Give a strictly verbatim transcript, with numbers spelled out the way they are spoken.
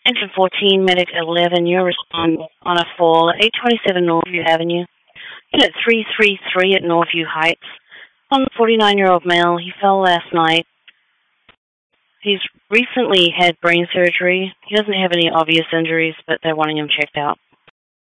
Engine fourteen, Medic eleven, you respond on a fall at eight twenty-seven Northview Avenue. Unit three three three at Northview Heights. On forty-nine-year-old male, he fell last night. He's recently had brain surgery. He doesn't have any obvious injuries, but they're wanting him checked out.